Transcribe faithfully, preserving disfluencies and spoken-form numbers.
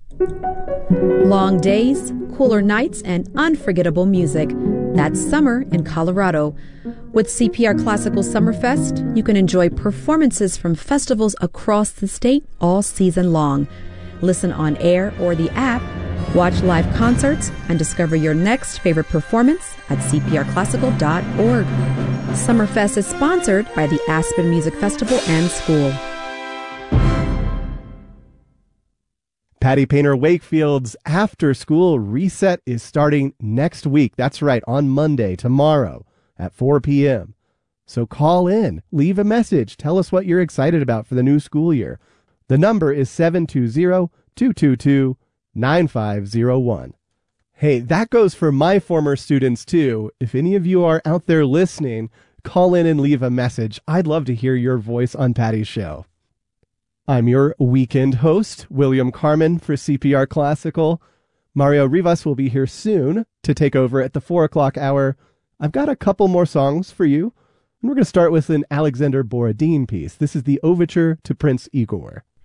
Long days, cooler nights, and unforgettable music. That's summer in Colorado. With C P R Classical Summerfest, you can enjoy performances from festivals across the state all season long. Listen on air or the app, watch live concerts, and discover your next favorite performance at c p r classical dot org. Summerfest is sponsored by the Aspen Music Festival and School. Patty Painter Wakefield's After School Reset is starting next week. That's right, on Monday, tomorrow at four p.m. So call in, leave a message, tell us what you're excited about for the new school year. The number is seven two zero, two two two, nine five zero one. Hey, that goes for my former students too. If any of you are out there listening, call in and leave a message. I'd love to hear your voice on Patty's show. I'm your weekend host, William Carmen for C P R Classical. Mario Rivas will be here soon to take over at the four o'clock hour. I've got a couple more songs for you, and we're going to start with an Alexander Borodin piece. This is the Overture to Prince Igor.